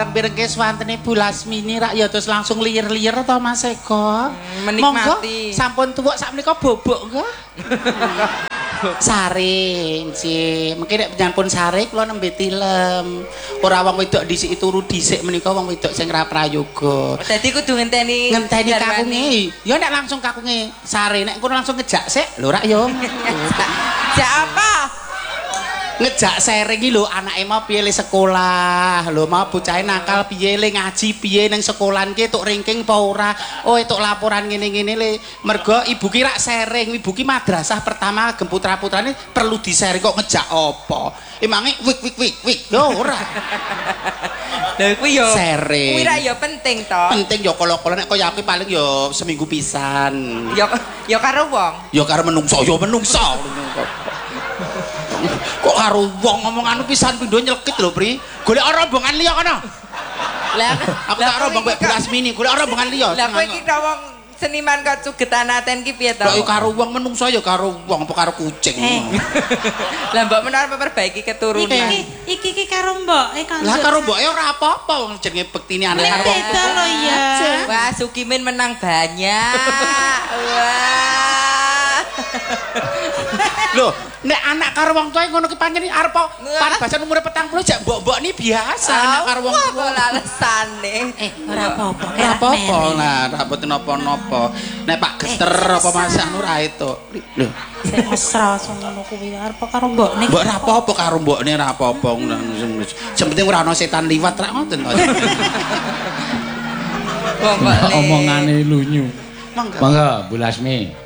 Birengke swantene Bu Lasmini rak ya terus langsung liyer-liyer to Mas Eko. Menikmati. Monggo sampun tuwuk sakmenika bobok nggih. Sare, nggih. Mengki nek nyampun sare kula nembe tilem. Ora wong wedok dhisik turu dhisik menika wong wedok sing ra prayoga. Dadi kudu ngenteni kakunge. Ya nek langsung kakunge sare nek kono langsung ngejak sik lho rak ya. Jak apa? Ngejak sering iki lho anake mau piye le sekolah. Lho mau bocahe nakal piye le ngaji piye ning sekolahan ki tuk ranking apa ora. Oh entuk laporan ngene-ngene le. Mergo ibu ki rak sering, ibu ki madrasah pertama gem putra-putrane perlu disering kok ngejak apa. Emange wik. Yo ora. Lha kuwi yo sering. Kuwi ra yo penting to. Penting yo kala-kala nek kaya aku paling yo seminggu pisan. Yo karo wong. Yo karo menungso. Kok karo wong ngomong anu pisan pindho nyelkit lho, Pri. Golek rombongan liya kono. Lah, aku tak rombong mbek Bu Lasmini, golek rombongan liya. Lah kowe iki wong seniman kok cugetan aten ki piye to? Kok karo wong menungso ya karo wong apa karo kucing. Lah mbok menawa memperbaiki keturunan. Iki karo mbok kan. Lah karo mboke ora apa-apa wong jenenge bektine anak karo wong. Beda lho ya. Wah, Sukimin menang banyak. Wah. Lho, nek anak karo wong tuwa ngono ki pancen arep paribasan umure 40 jak mbok-mbok ni biasa anak karo wong tuwa. Kok alesane? Ora apa-apa. Ora apa-apa lah, ora mboten napa-napa. Nek Pak Geter apa Mas Anu ra itu. Lho, sing mesra ngono kuwi arep karo mbokne. Mbok ora apa-apa karo mbokne ora apa-apa. Sing penting ora ana setan liwat ra ngoten. Omongane lunyu. Monggo Bu Lasmi.